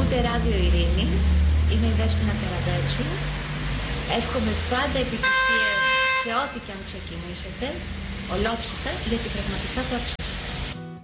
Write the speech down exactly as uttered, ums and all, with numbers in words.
Ακούτε Ράδιο Ειρήνη, είμαι η Δέσποινα Καραμπέτσου. Εύχομαι πάντα επιτυχίες σε ό,τι και αν ξεκινήσετε, ολόψυχα, γιατί πραγματικά το αξίζει.